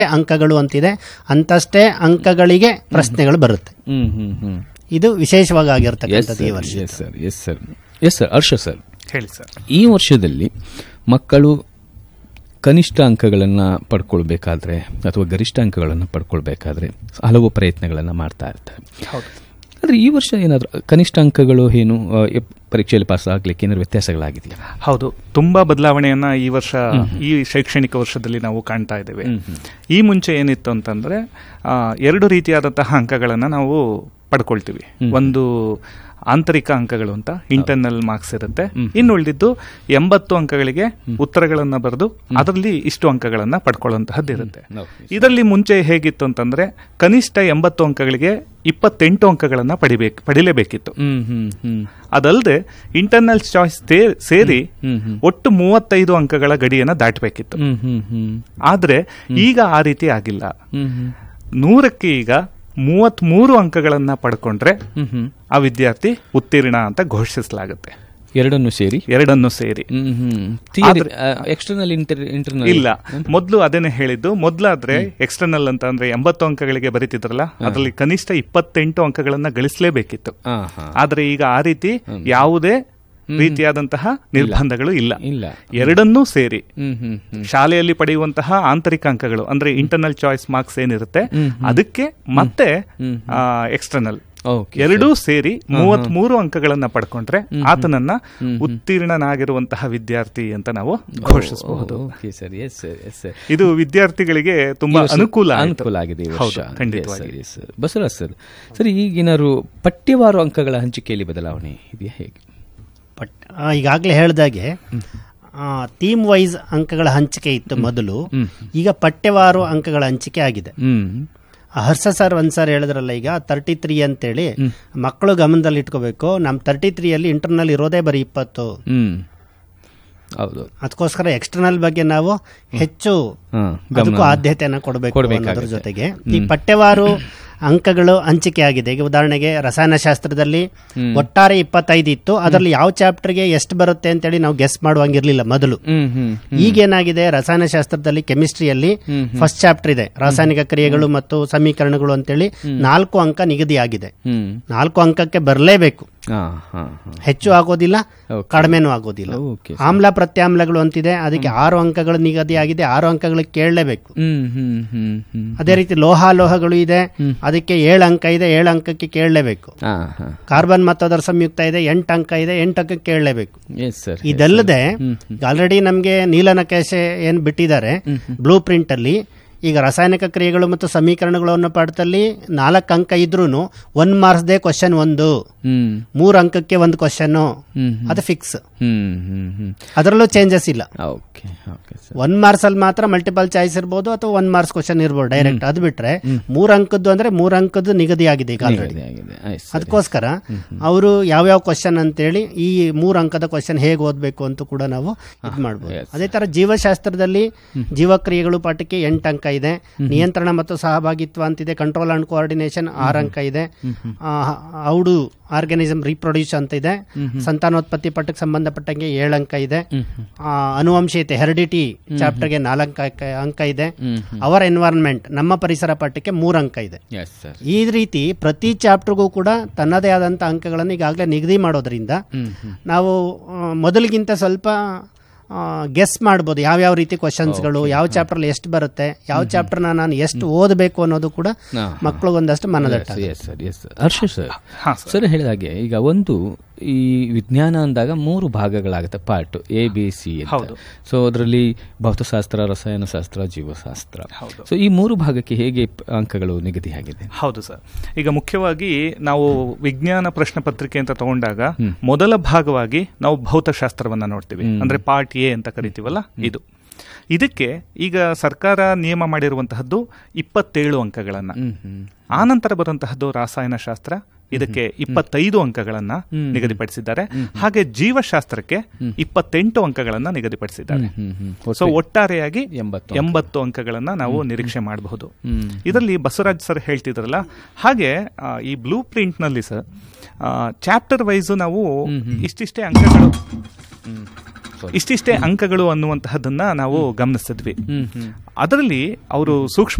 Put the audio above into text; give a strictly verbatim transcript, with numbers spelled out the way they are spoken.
ಅಂಕಗಳು ಅಂತಿದೆ, ಅಂತಷ್ಟೇ ಅಂಕಗಳಿಗೆ ಪ್ರಶ್ನೆಗಳು ಬರುತ್ತೆ. ಇದು ವಿಶೇಷವಾಗಿ ಆಗಿರ್ತಕ್ಕಂಥದ್ದು ಈ ವರ್ಷ. Yes sir yes sir yes sir ಹರ್ಷ ಸರ್ ಹೇಳಿ ಸರ್. ಈ ವರ್ಷದಲ್ಲಿ ಮಕ್ಕಳು ಕನಿಷ್ಠ ಅಂಕಗಳನ್ನು ಪಡ್ಕೊಳ್ಬೇಕಾದ್ರೆ ಅಥವಾ ಗರಿಷ್ಠ ಅಂಕಗಳನ್ನು ಪಡ್ಕೊಳ್ಬೇಕಾದ್ರೆ ಹಲವು ಪ್ರಯತ್ನಗಳನ್ನು ಮಾಡ್ತಾ ಇರ್ತಾರೆ. ಆದರೆ ಈ ವರ್ಷ ಏನಾದರೂ ಕನಿಷ್ಠ ಅಂಕಗಳು ಏನು ಪರೀಕ್ಷೆಯಲ್ಲಿ ಪಾಸ್ ಆಗ್ಲಿಕ್ಕೆ ಏನಾದ್ರು ವ್ಯತ್ಯಾಸಗಳಾಗಿದೆಯಾ? ಹೌದು, ತುಂಬಾ ಬದಲಾವಣೆಯನ್ನ ಈ ವರ್ಷ ಈ ಶೈಕ್ಷಣಿಕ ವರ್ಷದಲ್ಲಿ ನಾವು ಕಾಣ್ತಾ ಇದ್ದೇವೆ. ಈ ಮುಂಚೆ ಏನಿತ್ತು ಅಂತಂದ್ರೆ ಎರಡು ರೀತಿಯಾದಂತಹ ಅಂಕಗಳನ್ನು ನಾವು ಪಡ್ಕೊಳ್ತೀವಿ. ಒಂದು ಆಂತರಿಕ ಅಂಕಗಳು ಅಂತ ಇಂಟರ್ನಲ್ ಮಾರ್ಕ್ಸ್ ಇರುತ್ತೆ, ಇನ್ನು ಉಳಿದಿದ್ದು ಎಂಬತ್ತು ಅಂಕಗಳಿಗೆ ಉತ್ತರಗಳನ್ನ ಬರೆದು ಅದರಲ್ಲಿ ಇಷ್ಟು ಅಂಕಗಳನ್ನ ಪಡ್ಕೊಳ್ಳುವಂತಹದ್ದು ಇರುತ್ತೆ. ಇದರಲ್ಲಿ ಮುಂಚೆ ಹೇಗಿತ್ತು ಅಂತಂದ್ರೆ ಕನಿಷ್ಠ ಎಂಬತ್ತು ಅಂಕಗಳಿಗೆ ಇಪ್ಪತ್ತೆಂಟು ಅಂಕಗಳನ್ನ ಪಡಿಬೇಕು ಪಡಿಲೇಬೇಕಿತ್ತು. ಅದಲ್ಲದೆ ಇಂಟರ್ನಲ್ ಚಾಯ್ಸ್ ಸೇರಿ ಒಟ್ಟು ಮೂವತ್ತೈದು ಅಂಕಗಳ ಗಡಿಯನ್ನ ದಾಟಬೇಕಿತ್ತು. ಆದ್ರೆ ಈಗ ಆ ರೀತಿ ಆಗಿಲ್ಲ. ನೂರಕ್ಕೆ ಈಗ ಮೂವತ್ತ್ ಮೂರು ಅಂಕಗಳನ್ನ ಪಡ್ಕೊಂಡ್ರೆ ಆ ವಿದ್ಯಾರ್ಥಿ ಉತ್ತೀರ್ಣ ಅಂತ ಘೋಷಿಸಲಾಗುತ್ತೆ. ಎರಡನ್ನು ಸೇರಿ ಎರಡನ್ನು ಸೇರಿ ಎಕ್ಸ್ಟರ್ನಲ್ ಇಂಟರ್ನಲ್ ಇಲ್ಲ. ಮೊದಲು ಅದೇನೆ ಹೇಳಿದ್ದು, ಮೊದಲಾದ್ರೆ ಎಕ್ಸ್ಟರ್ನಲ್ ಅಂತ ಅಂದ್ರೆ ಎಂಬತ್ತು ಅಂಕಗಳಿಗೆ ಬರೀತಿದ್ರಲ್ಲ, ಅದರಲ್ಲಿ ಕನಿಷ್ಠ ಇಪ್ಪತ್ತೆಂಟು ಅಂಕಗಳನ್ನ ಗಳಿಸಲೇಬೇಕಿತ್ತು. ಆದ್ರೆ ಈಗ ಆ ರೀತಿ ಯಾವುದೇ ರೀತಿಯಾದಂತಹ ನಿರ್ಬಂಧಗಳು ಇಲ್ಲ. ಎರಡನ್ನೂ ಸೇರಿ ಶಾಲೆಯಲ್ಲಿ ಪಡೆಯುವಂತಹ ಆಂತರಿಕ ಅಂಕಗಳು ಅಂದ್ರೆ ಇಂಟರ್ನಲ್ ಚಾಯ್ಸ್ ಮಾರ್ಕ್ಸ್ ಏನಿರುತ್ತೆ ಅದಕ್ಕೆ ಮತ್ತೆ ಎಕ್ಸ್ಟರ್ನಲ್ ಎರಡೂ ಸೇರಿ ಮೂವತ್ತ್ ಮೂರು ಅಂಕಗಳನ್ನ ಪಡ್ಕೊಂಡ್ರೆ ಆತನನ್ನ ಉತ್ತೀರ್ಣನಾಗಿರುವಂತಹ ವಿದ್ಯಾರ್ಥಿ ಅಂತ ನಾವು ಘೋಷಿಸಬಹುದು. ಇದು ವಿದ್ಯಾರ್ಥಿಗಳಿಗೆ ತುಂಬಾ ಅನುಕೂಲ ಅನುಕೂಲ ಆಗಿದೆ. ಬಸವರಾಜ್ ಸರ್, ಸರಿ ಈಗೇನಾದ್ರು ಪಠ್ಯವಾರು ಅಂಕಗಳ ಹಂಚಿಕೆಯಲ್ಲಿ ಬದಲಾವಣೆ ಇದೆಯಾ, ಹೇಗೆ? ಈಗಾಗಲೇ ಹೇಳಿದಾಗೆ ಥೀಮ್ ವೈಸ್ ಅಂಕಗಳ ಹಂಚಿಕೆ ಇತ್ತು ಮೊದಲು, ಈಗ ಪಠ್ಯವಾರು ಅಂಕಗಳ ಹಂಚಿಕೆ ಆಗಿದೆ. ಹರ್ಷ ಸರ್ ಒಂದ್ ಸರ್ ಹೇಳಿದ್ರಲ್ಲ, ಈಗ ತರ್ಟಿ ತ್ರೀ ಅಂತೇಳಿ ಮಕ್ಕಳು ಗಮನದಲ್ಲಿ ಇಟ್ಕೋಬೇಕು. ನಮ್ ತರ್ಟಿ ತ್ರೀಯಲ್ಲಿ ಇಂಟರ್ನಲ್ ಇರೋದೇ ಬರೀ ಇಪ್ಪತ್ತು. ಅದಕ್ಕೋಸ್ಕರ ಎಕ್ಸ್ಟರ್ನಲ್ ಬಗ್ಗೆ ನಾವು ಹೆಚ್ಚು ಅದಕ್ಕೂ ಆದ್ಯತೆಯನ್ನು ಕೊಡಬೇಕು. ಅನ್ನೋದ್ರ ಜೊತೆಗೆ ಈ ಪಠ್ಯವಾರು ಅಂಕಗಳು ಹಂಚಿಕೆ ಆಗಿದೆ. ಈಗ ಉದಾಹರಣೆಗೆ ರಸಾಯನಶಾಸ್ತ್ರದಲ್ಲಿ ಒಟ್ಟಾರೆ ಇಪ್ಪತ್ತೈದು ಇತ್ತು, ಅದರಲ್ಲಿ ಯಾವ ಚಾಪ್ಟರ್ಗೆ ಎಷ್ಟು ಬರುತ್ತೆ ಅಂತೇಳಿ ನಾವು ಗೆಸ್ ಮಾಡುವಂಗಿರ್ಲಿಲ್ಲ ಮೊದಲು. ಈಗೇನಾಗಿದೆ, ರಸಾಯನಶಾಸ್ತ್ರದಲ್ಲಿ ಕೆಮಿಸ್ಟ್ರಿಯಲ್ಲಿ ಫಸ್ಟ್ ಚಾಪ್ಟರ್ ಇದೆ, ರಾಸಾಯನಿಕ ಕ್ರಿಯೆಗಳು ಮತ್ತು ಸಮೀಕರಣಗಳು ಅಂತೇಳಿ ನಾಲ್ಕು ಅಂಕ ನಿಗದಿ ಆಗಿದೆ. ನಾಲ್ಕು ಅಂಕಕ್ಕೆ ಬರಲೇಬೇಕು, ಹೆಚ್ಚು ಆಗೋದಿಲ್ಲ ಕಡಿಮೆನೂ ಆಗೋದಿಲ್ಲ. ಆಮ್ಲ ಪ್ರತ್ಯಾಮ್ಲಗಳು ಅಂತಿದೆ, ಅದಕ್ಕೆ ಆರು ಅಂಕಗಳು ನಿಗದಿ ಆಗಿದೆ, ಆರು ಅಂಕಗಳಿಗೆ ಕೇಳಲೇಬೇಕು. ಅದೇ ರೀತಿ ಲೋಹಾಲೋಹಗಳು ಇದೆ, ಅದಕ್ಕೆ ಏಳು ಅಂಕ ಇದೆ, ಏಳು ಅಂಕಕ್ಕೆ ಕೇಳಲೇಬೇಕು. ಕಾರ್ಬನ್ ಮತ್ತು ಅದರ ಸಂಯುಕ್ತ ಇದೆ, ಎಂಟು ಅಂಕ ಇದೆ, ಎಂಟು ಅಂಕಕ್ಕೆ ಕೇಳಲೇಬೇಕು. ಇದಲ್ಲದೆ ಆಲ್ರೆಡಿ ನಮ್ಗೆ ನೀಲನಕಾಶೆ ಏನ್ ಬಿಟ್ಟಿದ್ದಾರೆ ಬ್ಲೂ ಪ್ರಿಂಟ್ ಅಲ್ಲಿ, ಈಗ ರಾಸಾಯನಿಕ ಕ್ರಿಯೆಗಳು ಮತ್ತು ಸಮೀಕರಣಗಳು ಅನ್ನೋ ಪಾಠದಲ್ಲಿ ನಾಲ್ಕು ಅಂಕ ಇದ್ರೂನು ಒನ್ ಮಾರ್ಕ್ಸ್ ದೇ ಕ್ವಶನ್ ಒಂದು, ಮೂರು ಅಂಕಕ್ಕೆ ಒಂದು ಕ್ವಶನ್, ಅದು ಫಿಕ್ಸ್. ಅದರಲ್ಲೂ ಚೇಂಜಸ್ ಇಲ್ಲ. ಒನ್ ಮಾರ್ಕ್ಸ್ ಅಲ್ಲಿ ಮಾತ್ರ ಮಲ್ಟಿಪಲ್ ಚಾಯ್ಸ್ ಇರ್ಬೋದು ಅಥವಾ ಒನ್ ಮಾರ್ಕ್ಸ್ ಕ್ವಶನ್ ಇರ್ಬೋದು ಡೈರೆಕ್ಟ್. ಅದು ಬಿಟ್ರೆ ಮೂರ್ ಅಂಕದ್ದು ಅಂದ್ರೆ ಮೂರ್ ಅಂಕದ್ದು ನಿಗದಿ ಆಗಿದೆ ಈಗ ಆಲ್ರೆಡಿ. ಅದಕ್ಕೋಸ್ಕರ ಅವರು ಯಾವ್ಯಾವ ಕ್ವಶನ್ ಅಂತೇಳಿ ಈ ಮೂರ್ ಅಂಕದ ಕ್ವಶನ್ ಹೇಗೆ ಓದ್ಬೇಕು ಅಂತ ಕೂಡ ನಾವು ಇದು ಮಾಡ್ಬೋದು. ಅದೇ ತರ ಜೀವಶಾಸ್ತ್ರದಲ್ಲಿ ಜೀವಕ್ರಿಯೆಗಳು ಪಾಠಕ್ಕೆ ಎಂಟು ಅಂಕ ಇದೆ, ನಿಯಂತ್ರಣ ಮತ್ತು ಸಹಭಾಗಿತ್ವ ಅಂತಿದೆ, ಕಂಟ್ರೋಲ್ ಅಂಡ್ ಕೋಆರ್ಡಿನೇಷನ್ ಆರು ಅಂಕ ಇದೆ, ಔಡು ಆರ್ಗಾನಿಸಮ್ ರೀಪ್ರೊಡ್ಯೂಸ್ ಅಂತ ಇದೆ, ಸಂತಾನೋತ್ಪತ್ತಿ ಪಾಠಕ್ಕೆ ಸಂಬಂಧಪಟ್ಟಂಗೆ ಏಳು ಅಂಕ ಇದೆ, ಅನುವಂಶೀಯತೆ ಹೆರಿಡಿಟಿ ಚಾಪ್ಟರ್ಗೆ ನಾಲ್ಕು ಅಂಕ ಇದೆ, ಅವರ್ ಎನ್ವೈರನ್ಮೆಂಟ್ ನಮ್ಮ ಪರಿಸರ ಪಾಠಕ್ಕೆ ಮೂರು ಅಂಕ ಇದೆ. ಈ ರೀತಿ ಪ್ರತಿ ಚಾಪ್ಟರ್ಗೂ ಕೂಡ ತನ್ನದೇ ಆದಂತಹ ಅಂಕಗಳನ್ನು ಈಗಾಗಲೇ ನಿಗದಿ ಮಾಡೋದ್ರಿಂದ ನಾವು ಮೊದಲಿಗಿಂತ ಸ್ವಲ್ಪ ಗೆಸ್ ಮಾಡ್ಬೋದು ಯಾವ್ಯಾವ ರೀತಿ ಕ್ವಶನ್ಸ್ಗಳು, ಯಾವ ಚಾಪ್ಟರ್ ಎಷ್ಟು ಬರುತ್ತೆ, ಯಾವ ಚಾಪ್ಟರ್ನ ನಾನು ಎಷ್ಟು ಓದಬೇಕು ಅನ್ನೋದು ಕೂಡ ಮಕ್ಕಳು ಒಂದಷ್ಟು ಮನದಟ್ಟ. ಹರ್ಷ ಸರ್ ಸರ್ ಹೇಳಿದ ಹಾಗೆ ಈಗ ಒಂದು ಈ ವಿಜ್ಞಾನ ಅಂದಾಗ ಮೂರು ಭಾಗಗಳಾಗುತ್ತೆ, part A B C. So ಅದರಲ್ಲಿ ಭೌತಶಾಸ್ತ್ರ, ರಸಾಯನಶಾಸ್ತ್ರ, ಜೀವಶಾಸ್ತ್ರ. ಸೊ ಈ ಮೂರು ಭಾಗಕ್ಕೆ ಹೇಗೆ ಅಂಕಗಳು ನಿಗದಿಯಾಗಿದೆ? ಹೌದು ಸರ್, ಈಗ ಮುಖ್ಯವಾಗಿ ನಾವು ವಿಜ್ಞಾನ ಪ್ರಶ್ನೆ ಪತ್ರಿಕೆ ಅಂತ ತಗೊಂಡಾಗ ಮೊದಲ ಭಾಗವಾಗಿ ನಾವು ಭೌತಶಾಸ್ತ್ರವನ್ನ ನೋಡ್ತೀವಿ, ಅಂದ್ರೆ ಪಾರ್ಟ್ ಎ ಅಂತ ಕರಿತೀವಲ್ಲ ಇದು. ಇದಕ್ಕೆ ಈಗ ಸರ್ಕಾರ ನಿಯಮ ಮಾಡಿರುವಂತಹದ್ದು ಇಪ್ಪತ್ತೇಳು ಅಂಕಗಳನ್ನ. ಆನಂತರ ಬರುವಂತಹದ್ದು ರಾಸಾಯನಶಾಸ್ತ್ರ, ಇದಕ್ಕೆ ಇಪ್ಪತ್ತೈದು ಅಂಕಗಳನ್ನ ನಿಗದಿಪಡಿಸಿದ್ದಾರೆ. ಹಾಗೆ ಜೀವಶಾಸ್ತ್ರಕ್ಕೆ ಇಪ್ಪತ್ತೆಂಟು ಅಂಕಗಳನ್ನ ನಿಗದಿಪಡಿಸಿದ್ದಾರೆ. ಸೊ ಒಟ್ಟಾರೆಯಾಗಿ ಎಂಬತ್ತು ಅಂಕಗಳನ್ನ ನಾವು ನಿರೀಕ್ಷೆ ಮಾಡಬಹುದು. ಇದರಲ್ಲಿ ಬಸವರಾಜ್ ಸರ್ ಹೇಳ್ತಿದ್ರಲ್ಲ ಹಾಗೆ ಈ ಬ್ಲೂ ಪ್ರಿಂಟ್ ನಲ್ಲಿ ಸರ್ ಚಾಪ್ಟರ್ ವೈಸ್ ನಾವು ಇಷ್ಟಿಷ್ಟೇ ಅಂಕಗಳು ಇಷ್ಟಿಷ್ಟೇ ಅಂಕಗಳು ಅನ್ನುವಂತಹದನ್ನ ನಾವು ಗಮನಿಸಿದ್ವಿ. ಅದರಲ್ಲಿ ಅವರು ಸೂಕ್ಷ್ಮ